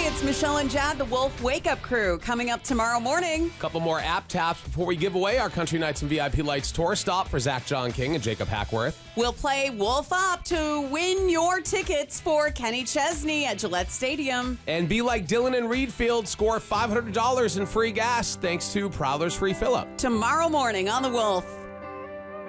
it's Michelle and Jad, the Wolf Wake Up Crew, coming up tomorrow morning. Couple more app taps before we give away our Country Nights and VIP Lights tour stop for Zach John King and Jacob Hackworth. We'll play Wolf Up to win your tickets for Kenny Chesney at Gillette Stadium. And be like Dylan and Reedfield, score $500 in free gas thanks to Prowler's Free Fill-Up. Tomorrow morning on The Wolf.